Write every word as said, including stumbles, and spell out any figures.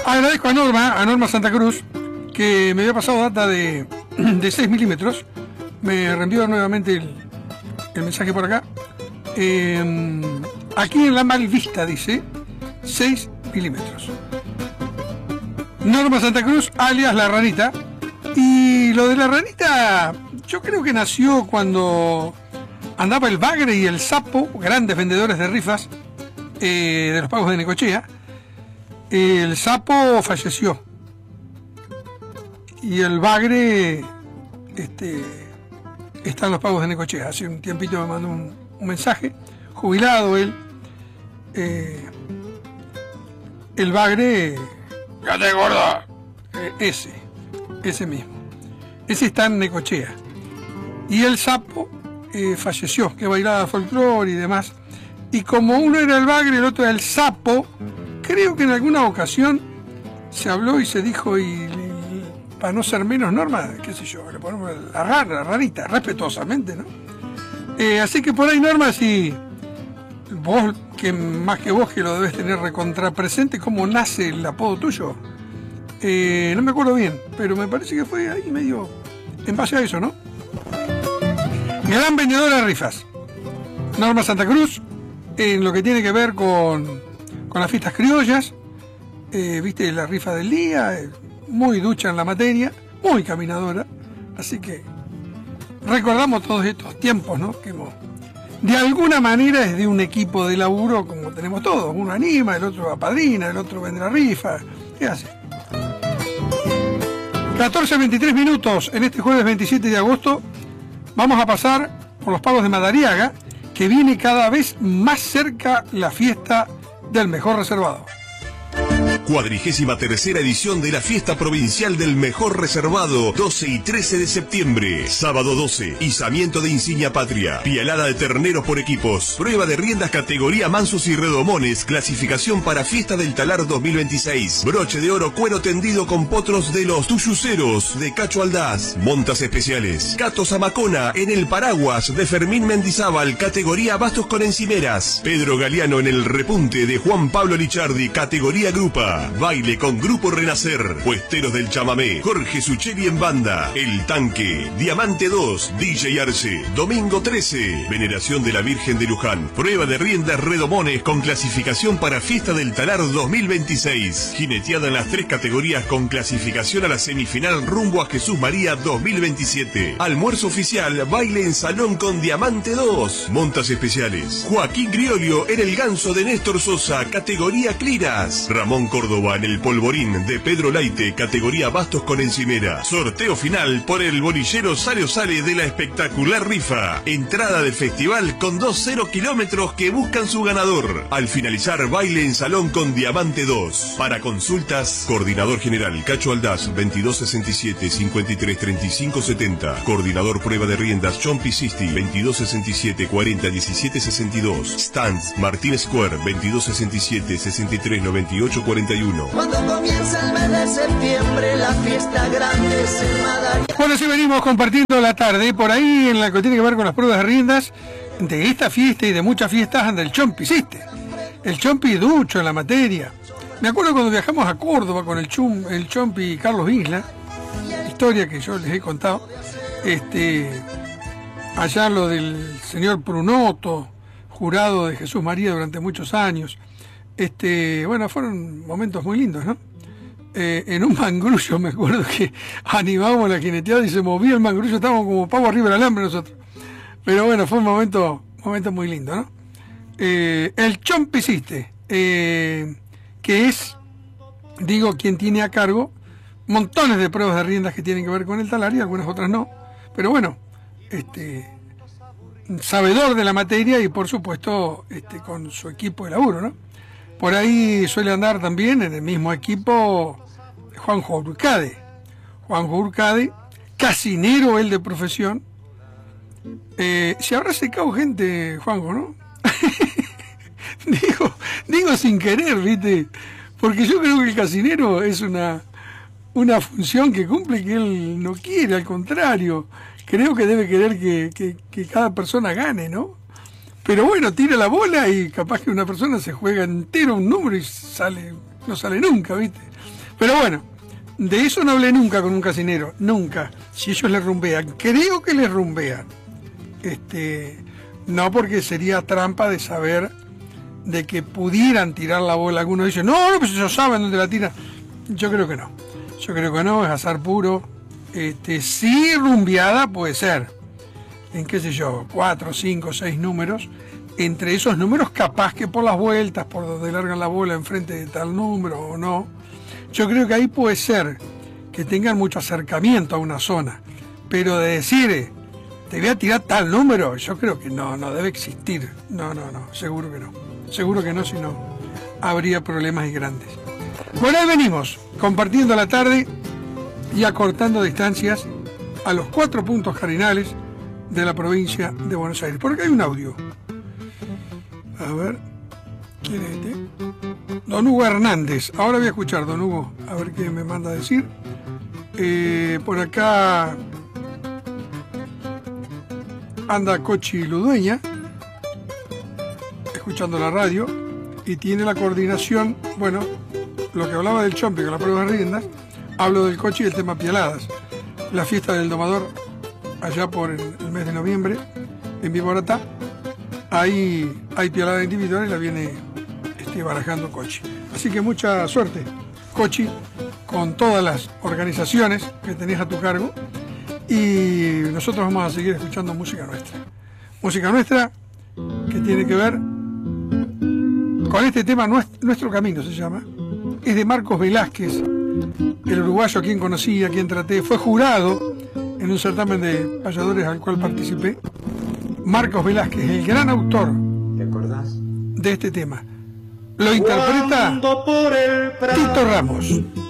Agradezco a Norma, a Norma Santa Cruz, que me había pasado data de, de seis milímetros. Me reenvió nuevamente el, el mensaje por acá. Eh, aquí en la Malvista dice seis milímetros. Norma Santa Cruz, alias La Ranita. Y lo de La Ranita, yo creo que nació cuando andaba el Bagre y el Sapo, grandes vendedores de rifas eh, de los pagos de Necochea. El Sapo falleció y el Bagre este, está en los pagos de Necochea. Hace un tiempito me mandó un, un mensaje, jubilado él. Eh, el Bagre, ¡cállate gorda! Eh, ese, ese mismo. Ese está en Necochea. Y el Sapo eh, falleció, que bailaba folclore y demás. Y como uno era el Bagre y el otro era el Sapo, creo que en alguna ocasión se habló y se dijo, y, y para no ser menos Norma, qué sé yo, le ponemos la rara, la rarita, respetuosamente, ¿no? Eh, así que por ahí, Norma, si vos, que más que vos que lo debes tener recontrapresente, ¿cómo nace el apodo tuyo? Eh, no me acuerdo bien, pero me parece que fue ahí medio en base a eso, ¿no? Gran vendedora de rifas, Norma Santa Cruz, en lo que tiene que ver con con las fiestas criollas, eh, viste, la rifa del día, eh, muy ducha en la materia, muy caminadora, así que recordamos todos estos tiempos, ¿no? Que hemos, de alguna manera es de un equipo de laburo como tenemos todos, uno anima, el otro apadrina, el otro vende la rifa, ¿qué hace? catorce veintitrés minutos en este jueves veintisiete de agosto, vamos a pasar por los pagos de Madariaga, que viene cada vez más cerca la fiesta del mejor reservado. Cuadrigésima tercera edición de la Fiesta Provincial del Mejor Reservado, doce y trece de septiembre. Sábado doce, izamiento de insignia patria, pialada de terneros por equipos, prueba de riendas categoría mansos y redomones, clasificación para Fiesta del Talar dos mil veintiséis, broche de oro cuero tendido con potros de los tuyuceros de Cacho Aldaz, montas especiales, Cato Zamacona en el paraguas de Fermín Mendizábal, categoría bastos con encimeras, Pedro Galeano en el repunte de Juan Pablo Lichardi, categoría grupa, baile con Grupo Renacer, Puesteros del Chamamé, Jorge Sucheri en banda, El Tanque, Diamante dos, D J Arce, domingo trece, veneración de la Virgen de Luján, prueba de riendas redomones con clasificación para Fiesta del Talar dos mil veintiséis, jineteada en las tres categorías con clasificación a la semifinal rumbo a Jesús María dos mil veintisiete, almuerzo oficial, baile en salón con Diamante dos, montas especiales, Joaquín Griolio en el ganso de Néstor Sosa, categoría Cliras, Ramón Córdoba en el polvorín de Pedro Laite, categoría bastos con encimera. Sorteo final por el bolillero Sale o Sale de la espectacular rifa. Entrada del festival con dos cero kilómetros que buscan su ganador. Al finalizar, baile en salón con Diamante dos. Para consultas, Coordinador General Cacho Aldaz, veintidós sesenta y siete, cincuenta y tres treinta y cinco setenta. Coordinador Prueba de Riendas, John Pisisti, veintidós sesenta y siete, cuarenta, diecisiete sesenta y dos. Stands, Martín Square, veintidós sesenta y siete, sesenta y tres, noventa y ocho, cuarenta y uno. Cuando comienza el mes de septiembre, la fiesta grande es en Madariaga. Bueno, así venimos compartiendo la tarde, por ahí en la que tiene que ver con las pruebas de riendas, de esta fiesta y de muchas fiestas anda el Chompi, ¿hiciste? El Chompi ducho en la materia. Me acuerdo cuando viajamos a Córdoba con el, chum, el Chompi y Carlos Isla, historia que yo les he contado, este, allá lo del señor Prunoto, jurado de Jesús María durante muchos años. Este, bueno, fueron momentos muy lindos, ¿no? Eh, en un mangrullo me acuerdo que animábamos la jineteada y se movía el mangrullo, estábamos como pavo arriba del alambre nosotros. Pero bueno, fue un momento, momento muy lindo, ¿no? Eh, el Chompi hiciste, eh, que es, digo, quien tiene a cargo montones de pruebas de riendas que tienen que ver con el talar y algunas otras no. Pero bueno, este, sabedor de la materia y por supuesto este, con su equipo de laburo, ¿no? Por ahí suele andar también en el mismo equipo Juanjo Urcade. Juanjo Urcade, casinero él de profesión. Eh, se habrá secado gente, Juanjo, ¿no? digo, digo sin querer, ¿viste? Porque yo creo que el casinero es una, una función que cumple que él no quiere, al contrario. Creo que debe querer que, que, que cada persona gane, ¿no? Pero bueno, tira la bola y capaz que una persona se juega entero un número y sale no sale nunca, ¿viste? Pero bueno, de eso no hablé nunca con un casinero, nunca. Si ellos les rumbean, creo que les rumbean. Este, no porque sería trampa de saber de que pudieran tirar la bola. Algunos dicen, no, no, pues ellos saben dónde la tiran. Yo creo que no. Yo creo que no, es azar puro. Este, sí, rumbeada puede ser. En qué sé yo, cuatro, cinco, seis números. Entre esos números, capaz que por las vueltas, por donde largan la bola enfrente de tal número o no. Yo creo que ahí puede ser que tengan mucho acercamiento a una zona. Pero de decir, eh, te voy a tirar tal número, yo creo que no, no debe existir. No, no, no, seguro que no. Seguro que no, si no, habría problemas y grandes. Bueno, ahí venimos, compartiendo la tarde y acortando distancias a los cuatro puntos cardinales de la provincia de Buenos Aires. Porque hay un audio. A ver, ¿quién es este? Don Hugo Hernández. Ahora voy a escuchar, don Hugo, a ver qué me manda a decir. Eh, por acá anda Cochi Ludueña, escuchando la radio, y tiene la coordinación, bueno, lo que hablaba del Chompi con la prueba de riendas, hablo del Cochi y el tema Pialadas. La fiesta del domador, allá por el, el mes de noviembre, en Viboratá, ahí hay pialada individual y la viene este, barajando Cochi. Así que mucha suerte, Cochi, con todas las organizaciones que tenés a tu cargo, y nosotros vamos a seguir escuchando música nuestra. Música nuestra que tiene que ver con este tema, Nuestro Camino se llama. Es de Marcos Velázquez, el uruguayo a quien conocí, a quien traté. Fue jurado en un certamen de payadores al cual participé. Marcos Velázquez, el gran autor de este tema. Lo interpreta Tito Ramos.